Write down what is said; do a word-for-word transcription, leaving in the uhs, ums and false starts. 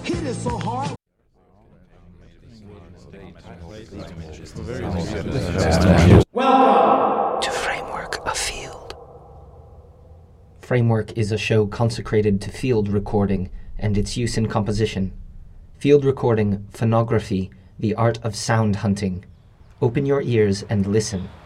hit it so hard. Welcome to Framework of Field. Framework is a show consecrated to field recording and its use in composition. Field recording, phonography, the art of sound hunting. Open your ears and listen.